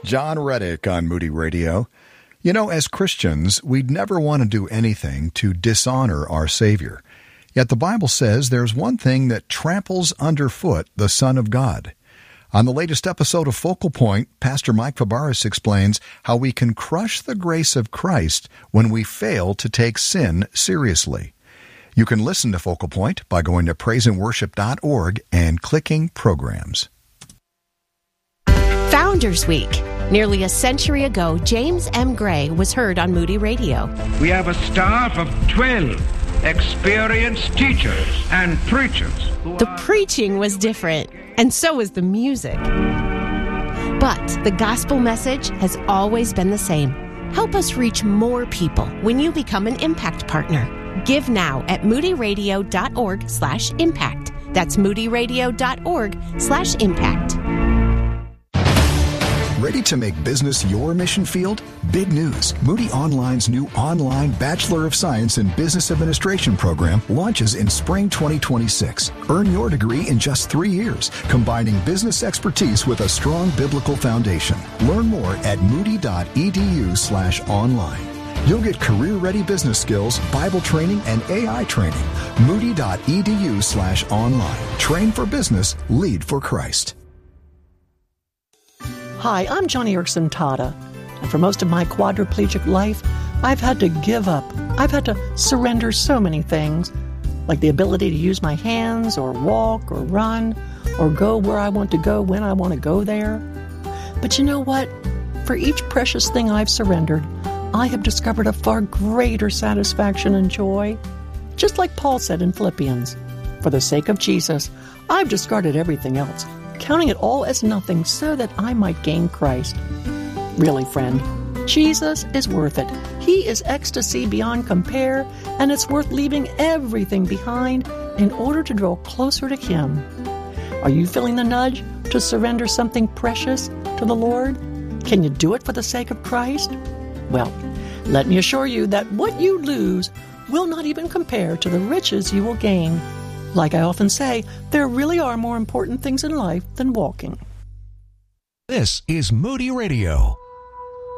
John Reddick on Moody Radio. You know, as Christians, we'd never want to do anything to dishonor our Savior. Yet the Bible says there's one thing that tramples underfoot the Son of God. On the latest episode of Focal Point, Pastor Mike Fabarez explains how we can crush the grace of Christ when we fail to take sin seriously. You can listen to Focal Point by going to praiseandworship.org and clicking Programs. Founders Week. Nearly a century ago, James M. Gray was heard on Moody Radio. We have a staff of 12 experienced teachers and preachers. The preaching was different, and so was the music. But the gospel message has always been the same. Help us reach more people when you become an Impact Partner. Give now at moodyradio.org/impact. That's moodyradio.org/impact. Ready to make business your mission field? Big news. Moody Online's new online Bachelor of Science in Business Administration program launches in spring 2026. Earn your degree in just 3 years, combining business expertise with a strong biblical foundation. Learn more at moody.edu/online. You'll get career-ready business skills, Bible training, and AI training. Moody.edu/online. Train for business, lead for Christ. Hi, I'm Joni Eareckson Tada, and for most of my quadriplegic life, I've had to give up. I've had to surrender so many things, like the ability to use my hands, or walk, or run, or go where I want to go when I want to go there. But you know what? For each precious thing I've surrendered, I have discovered a far greater satisfaction and joy. Just like Paul said in Philippians, for the sake of Jesus, I've discarded everything else, counting it all as nothing so that I might gain Christ. Really, friend, Jesus is worth it. He is ecstasy beyond compare, and it's worth leaving everything behind in order to draw closer to Him. Are you feeling the nudge to surrender something precious to the Lord? Can you do it for the sake of Christ? Well, let me assure you that what you lose will not even compare to the riches you will gain. Like I often say, there really are more important things in life than walking. This is Moody Radio.